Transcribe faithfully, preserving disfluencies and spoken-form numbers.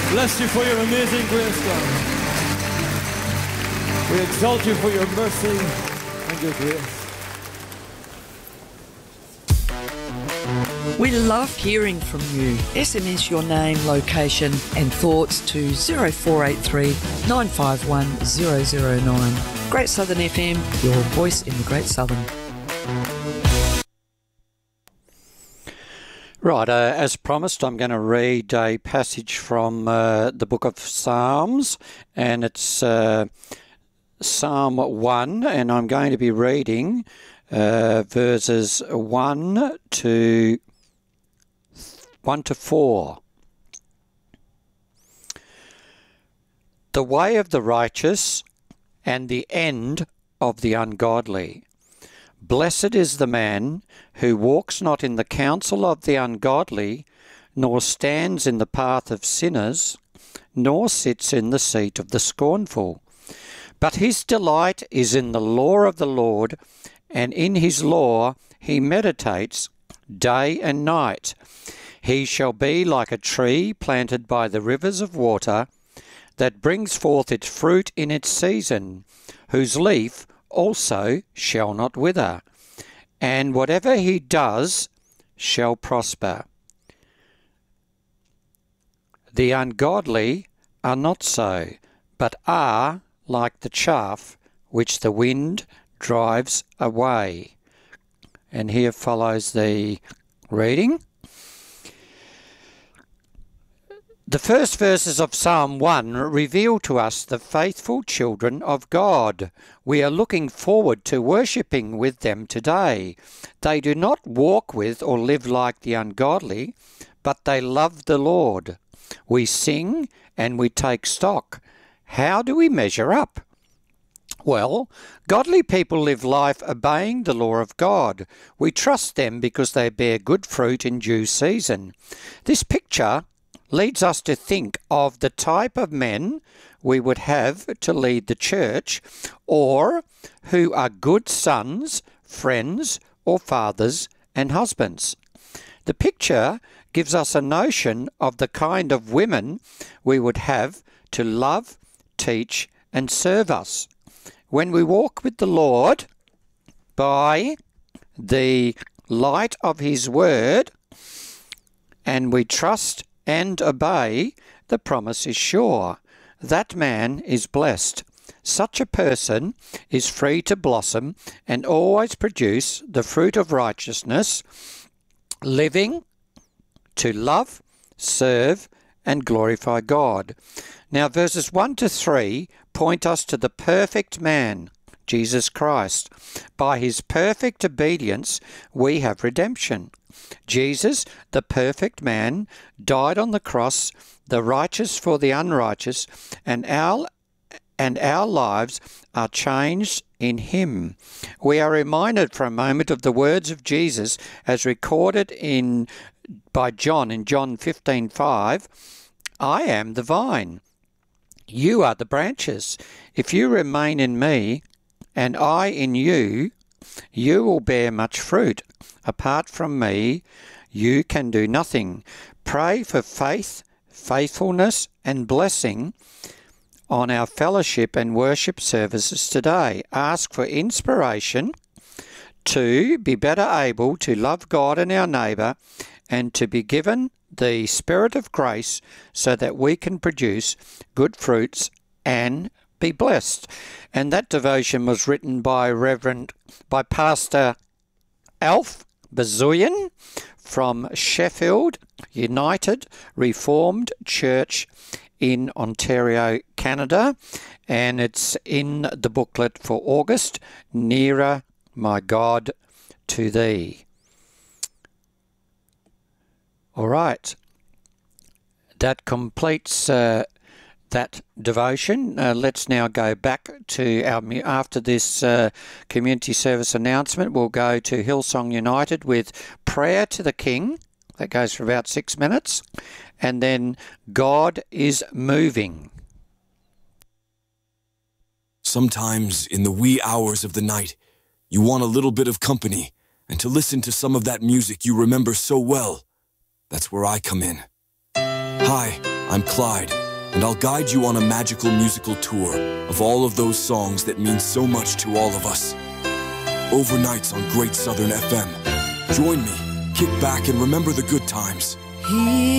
bless you for your amazing grace, God. We exalt you for your mercy and your grace. We love hearing from you. S M S your name, location and thoughts to zero four eight three, nine five one, zero zero nine. Great Southern F M, your voice in the Great Southern. Right, uh, as promised, I'm going to read a passage from uh, the book of Psalms, and it's uh, Psalm one, and I'm going to be reading uh, verses one to one to four. The way of the righteous and the end of the ungodly. Blessed is the man who walks not in the counsel of the ungodly, nor stands in the path of sinners, nor sits in the seat of the scornful. But his delight is in the law of the Lord, and in his law he meditates day and night. He shall be like a tree planted by the rivers of water, that brings forth its fruit in its season, whose leaf also shall not wither, and whatever he does shall prosper. The ungodly are not so, but are like the chaff which the wind drives away. And here follows the reading. The first verses of Psalm one reveal to us the faithful children of God. We are looking forward to worshipping with them today. They do not walk with or live like the ungodly, but they love the Lord. We sing and we take stock. How do we measure up? Well, godly people live life obeying the law of God. We trust them because they bear good fruit in due season. This picture leads us to think of the type of men we would have to lead the church, or who are good sons, friends, or fathers and husbands. The picture gives us a notion of the kind of women we would have to love, teach, and serve us. When we walk with the Lord by the light of his word, and we trust and obey, the promise is sure. That man is blessed. Such a person is free to blossom and always produce the fruit of righteousness, living to love, serve, and glorify God. Now, verses one to three point us to the perfect man, Jesus Christ. By his perfect obedience, we have redemption. Jesus, the perfect man, died on the cross, the righteous for the unrighteous, and our and our lives are changed in him. We are reminded for a moment of the words of Jesus as recorded in by John in John fifteen five. I am the vine. You are the branches. If you remain in me, and I in you, you will bear much fruit. Apart from me, you can do nothing. Pray for faith, faithfulness, and blessing on our fellowship and worship services today. Ask for inspiration to be better able to love God and our neighbour, and to be given the Spirit of grace so that we can produce good fruits and be blessed. And that devotion was written by Reverend, by Pastor Alf Bazuyan from Sheffield United Reformed Church in Ontario, Canada. And it's in the booklet for August, Nearer, My God, to Thee. All right. That completes uh, that devotion. Uh, let's now go back to our, after this uh, community service announcement, we'll go to Hillsong United with Prayer to the King. That goes for about six minutes. And then God is Moving. Sometimes in the wee hours of the night, you want a little bit of company and to listen to some of that music you remember so well. That's where I come in. Hi, I'm Clyde. and I'll guide you on a magical musical tour of all of those songs that mean so much to all of us. Overnights on Great Southern F M. Join me, kick back, and remember the good times. He